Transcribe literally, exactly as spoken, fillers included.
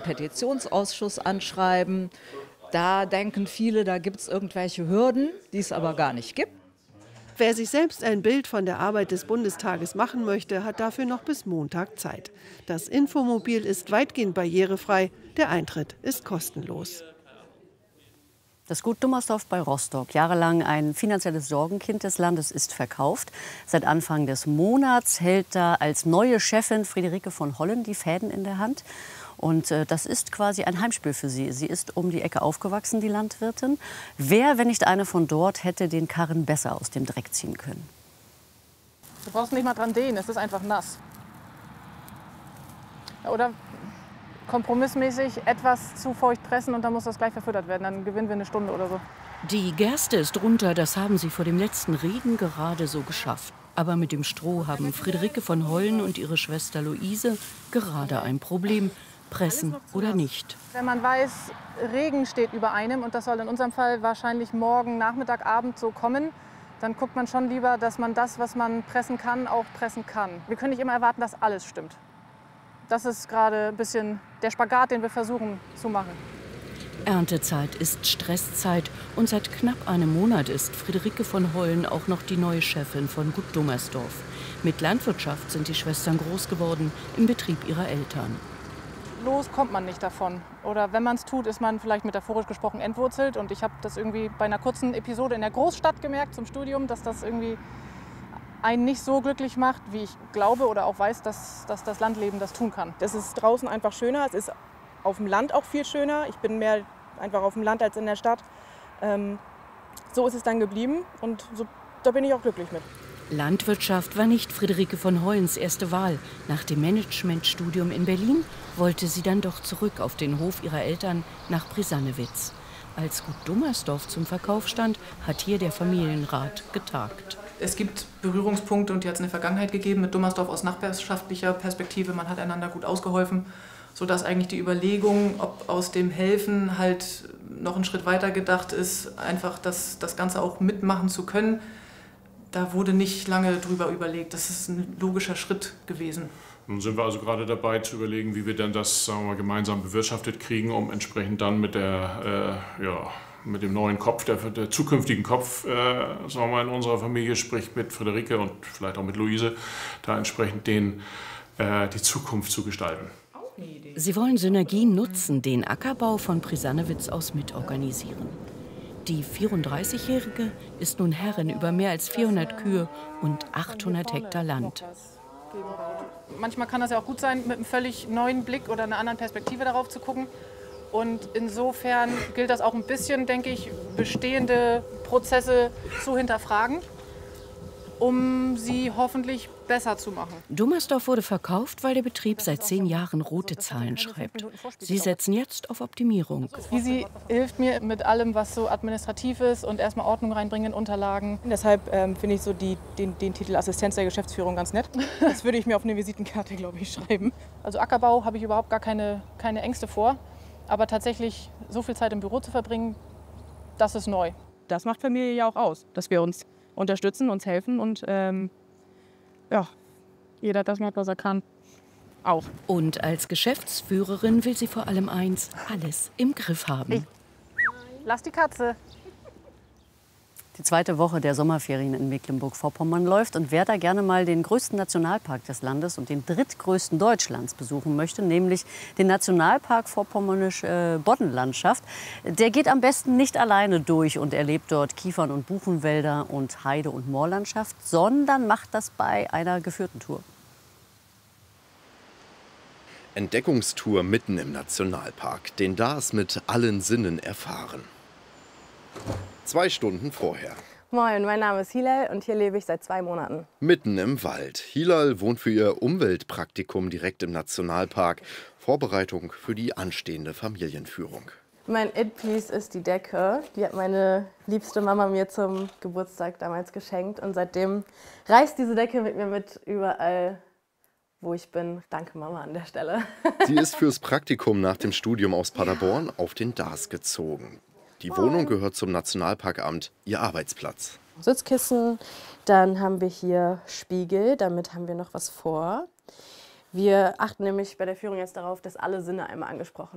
Petitionsausschuss anschreiben. Da denken viele, da gibt es irgendwelche Hürden, die es aber gar nicht gibt. Wer sich selbst ein Bild von der Arbeit des Bundestages machen möchte, hat dafür noch bis Montag Zeit. Das Infomobil ist weitgehend barrierefrei, der Eintritt ist kostenlos. Das Gut Dummersdorf bei Rostock, jahrelang ein finanzielles Sorgenkind des Landes, ist verkauft. Seit Anfang des Monats hält da als neue Chefin Friederike von Hollen die Fäden in der Hand. Und äh, das ist quasi ein Heimspiel für sie. Sie ist um die Ecke aufgewachsen, die Landwirtin. Wer, wenn nicht eine von dort, hätte den Karren besser aus dem Dreck ziehen können? Du brauchst nicht mal dran dehnen, es ist einfach nass. Oder kompromissmäßig etwas zu feucht pressen und dann muss das gleich verfüttert werden. Dann gewinnen wir eine Stunde oder so. Die Gerste ist runter, das haben sie vor dem letzten Regen gerade so geschafft. Aber mit dem Stroh haben Friederike von Hollen und ihre Schwester Luise gerade ein Problem. Pressen oder nicht. Wenn man weiß, Regen steht über einem und das soll in unserem Fall wahrscheinlich morgen, Nachmittag, Abend so kommen, dann guckt man schon lieber, dass man das, was man pressen kann, auch pressen kann. Wir können nicht immer erwarten, dass alles stimmt. Das ist gerade ein bisschen der Spagat, den wir versuchen zu machen. Erntezeit ist Stresszeit und seit knapp einem Monat ist Friederike von Hollen auch noch die neue Chefin von Gut Dummersdorf. Mit Landwirtschaft sind die Schwestern groß geworden im Betrieb ihrer Eltern. Los kommt man nicht davon. Oder wenn man es tut, ist man vielleicht metaphorisch gesprochen entwurzelt. Und ich habe das irgendwie bei einer kurzen Episode in der Großstadt gemerkt zum Studium, dass das irgendwie einen nicht so glücklich macht, wie ich glaube oder auch weiß, dass, dass das Landleben das tun kann. Es ist draußen einfach schöner, es ist auf dem Land auch viel schöner. Ich bin mehr einfach auf dem Land als in der Stadt. Ähm, so ist es dann geblieben und so, da bin ich auch glücklich mit. Landwirtschaft war nicht Friederike von Hollens erste Wahl. Nach dem Managementstudium in Berlin wollte sie dann doch zurück auf den Hof ihrer Eltern nach Brisannewitz. Als Gut Dummersdorf zum Verkauf stand, hat hier der Familienrat getagt. Es gibt Berührungspunkte und die hat es in der Vergangenheit gegeben mit Dummersdorf aus nachbarschaftlicher Perspektive. Man hat einander gut ausgeholfen, sodass eigentlich die Überlegung, ob aus dem Helfen halt noch einen Schritt weiter gedacht ist, einfach das, das Ganze auch mitmachen zu können. Da wurde nicht lange drüber überlegt. Das ist ein logischer Schritt gewesen. Nun sind wir also gerade dabei zu überlegen, wie wir denn das, sagen wir mal, gemeinsam bewirtschaftet kriegen, um entsprechend dann mit der, äh, ja, mit dem neuen Kopf, der, der zukünftigen Kopf, äh, sagen wir mal, in unserer Familie, sprich mit Friederike und vielleicht auch mit Luise, da entsprechend den, äh, die Zukunft zu gestalten. Sie wollen Synergien nutzen, den Ackerbau von Brisannewitz aus mitorganisieren. Die vierunddreißigjährige ist nun Herrin über mehr als vierhundert Kühe und achthundert Hektar Land. Manchmal kann das ja auch gut sein, mit einem völlig neuen Blick oder einer anderen Perspektive darauf zu gucken. Und insofern gilt das auch ein bisschen, denke ich, bestehende Prozesse zu hinterfragen, um sie hoffentlich besser zu machen. Dummersdorf wurde verkauft, weil der Betrieb seit zehn Jahren rote Zahlen schreibt. Sie setzen jetzt auf Optimierung. Easy hilft mir mit allem, was so administrativ ist und erstmal Ordnung reinbringen in Unterlagen. Deshalb ähm, finde ich so die, den, den Titel Assistenz der Geschäftsführung ganz nett. Das würde ich mir auf eine Visitenkarte, glaube ich, schreiben. Also Ackerbau habe ich überhaupt gar keine, keine Ängste vor. Aber tatsächlich so viel Zeit im Büro zu verbringen, das ist neu. Das macht Familie ja auch aus, dass wir uns unterstützen, uns helfen und ähm, ja, jeder das macht, was er kann. Auch. Und als Geschäftsführerin will sie vor allem eins, alles im Griff haben. Hey. Lass die Katze. Die zweite Woche der Sommerferien in Mecklenburg-Vorpommern läuft. Und wer da gerne mal den größten Nationalpark des Landes und den drittgrößten Deutschlands besuchen möchte, nämlich den Nationalpark Vorpommernische Boddenlandschaft, der geht am besten nicht alleine durch und erlebt dort Kiefern- und Buchenwälder und Heide- und Moorlandschaft, sondern macht das bei einer geführten Tour. Entdeckungstour mitten im Nationalpark. Den Darß mit allen Sinnen erfahren. Zwei Stunden vorher. Moin, mein Name ist Hilal und hier lebe ich seit zwei Monaten. Mitten im Wald. Hilal wohnt für ihr Umweltpraktikum direkt im Nationalpark. Vorbereitung für die anstehende Familienführung. Mein It-Piece ist die Decke. Die hat meine liebste Mama mir zum Geburtstag damals geschenkt. Und seitdem reist diese Decke mit mir mit überall, wo ich bin. Danke Mama an der Stelle. Sie ist fürs Praktikum nach dem Studium aus Paderborn auf den Darß gezogen. Die Wohnung gehört zum Nationalparkamt, ihr Arbeitsplatz. Sitzkissen, dann haben wir hier Spiegel, damit haben wir noch was vor. Wir achten nämlich bei der Führung jetzt darauf, dass alle Sinne einmal angesprochen